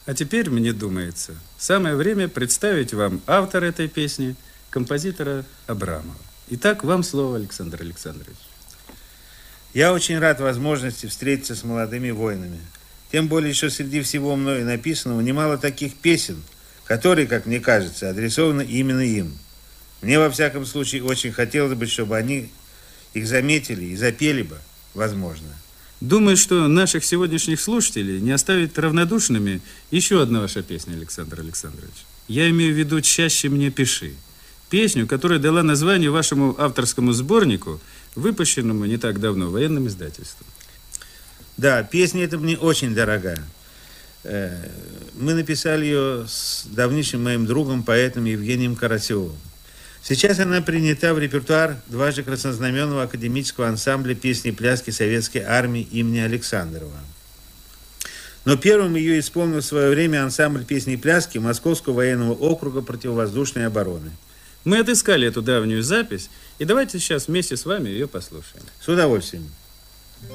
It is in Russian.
А теперь, мне думается, самое время представить вам автора этой песни, композитора Абрамова. Итак, вам слово, Александр Александрович. Я очень рад возможности встретиться с молодыми воинами. Тем более, что среди всего мною написанного немало таких песен, которые, как мне кажется, адресованы именно им. Мне, во всяком случае, очень хотелось бы, чтобы они их заметили и запели бы, возможно. Думаю, что наших сегодняшних слушателей не оставит равнодушными еще одна ваша песня, Александр Александрович. Я имею в виду «Чаще мне пиши». Песню, которая дала название вашему авторскому сборнику, выпущенному не так давно военным издательством. Да, песня эта мне очень дорога. Мы написали ее с давнейшим моим другом, поэтом Евгением Карасевым. Сейчас она принята в репертуар дважды краснознаменного академического ансамбля песни и пляски Советской армии имени Александрова. Но первым ее исполнил в свое время ансамбль песни и пляски Московского военного округа противовоздушной обороны. Мы отыскали эту давнюю запись, и давайте сейчас вместе с вами ее послушаем. С удовольствием.